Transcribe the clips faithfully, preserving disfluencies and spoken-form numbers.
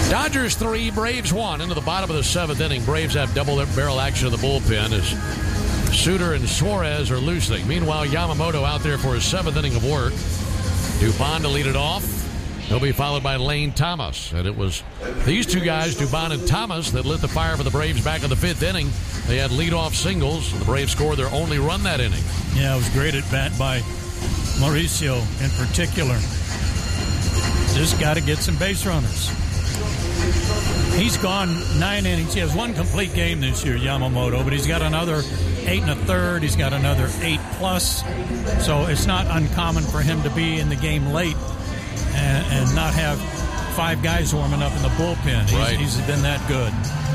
Dodgers three, Braves one. Into the bottom of the seventh inning. Braves have double barrel action in the bullpen as Suter and Suarez are loosening. Meanwhile, Yamamoto out there for his seventh inning of work. Dubon to lead it off. He'll be followed by Lane Thomas. And it was these two guys, Dubon and Thomas, that lit the fire for the Braves back in the fifth inning. They had leadoff singles. The Braves scored their only run that inning. Yeah, it was great at bat by Mauricio in particular. Just got to get some base runners. He's gone nine innings. He has one complete game this year, Yamamoto, but he's got another eight and a third. He's got another eight plus. So it's not uncommon for him to be in the game late and, and not have five guys warming up in the bullpen. He's, right. he's been that good.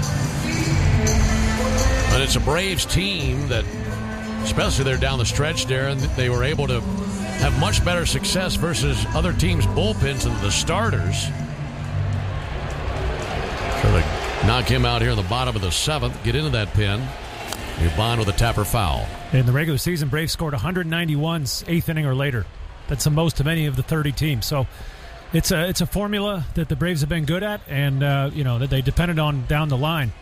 But it's a Braves team that, especially there down the stretch there, and they were able to have much better success versus other teams' bullpens than the starters. Trying to knock him out here in the bottom of the seventh, get into that pin. Dubon with a tapper foul. In the regular season, Braves scored one ninety-one eighth inning or later. That's the most of any of the thirty teams. So it's a it's a formula that the Braves have been good at, and uh, you know that they depended on down the line.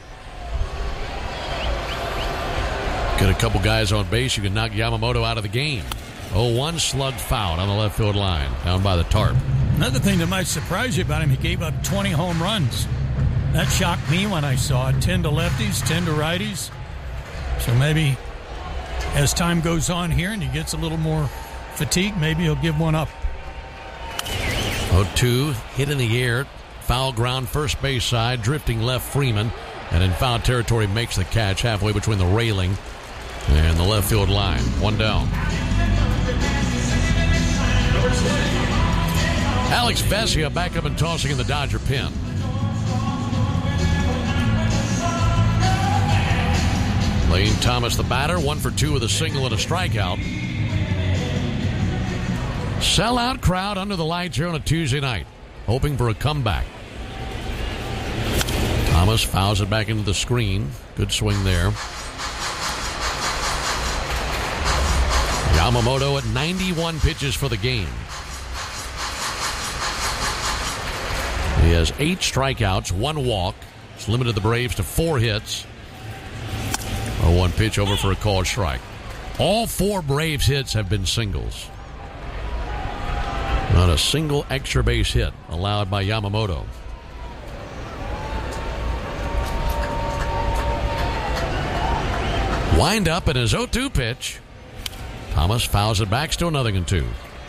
Get a couple guys on base, you can knock Yamamoto out of the game. oh one slug foul on the left field line, down by the tarp. Another thing that might surprise you about him, he gave up twenty home runs. That shocked me when I saw it. ten to lefties, ten to righties. So maybe as time goes on here and he gets a little more fatigue, maybe he'll give one up. oh two, hit in the air, foul ground first base side, drifting left Freeman, and in foul territory makes the catch halfway between the railing and the left field line. One down. Alex Vesia back up and tossing in the Dodger pen. Lane Thomas, the batter, one for two with a single and a strikeout. Sellout crowd under the lights here on a Tuesday night, hoping for a comeback. Thomas fouls it back into the screen. Good swing there. Yamamoto at ninety-one pitches for the game. He has eight strikeouts, one walk. It's limited the Braves to four hits. oh one pitch over for a called strike. All four Braves hits have been singles. Not a single extra base hit allowed by Yamamoto. Wind up in his oh two pitch. Thomas fouls it back, still nothing in two.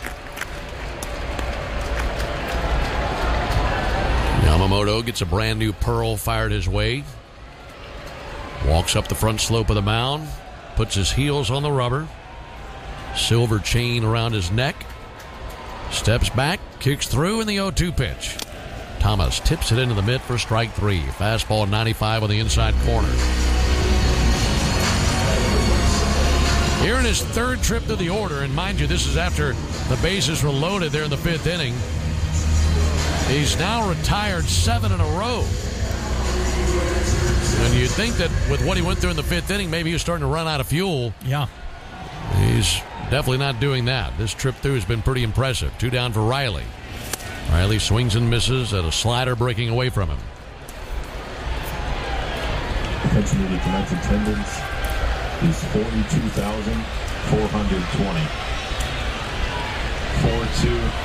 Yamamoto gets a brand new pearl fired his way. Walks up the front slope of the mound. Puts his heels on the rubber. Silver chain around his neck. Steps back, kicks through in the oh two pitch. Thomas tips it into the mitt for strike three. Fastball ninety-five on the inside corner. Here in his third trip to the order, and mind you, this is after the bases were loaded there in the fifth inning. He's now retired seven in a row. And you'd think that with what he went through in the fifth inning, maybe he was starting to run out of fuel. Yeah. He's definitely not doing that. This trip through has been pretty impressive. Two down for Riley. Riley swings and misses at a slider breaking away from him. Estimated tonight's attendance is forty-two thousand four hundred twenty. four two.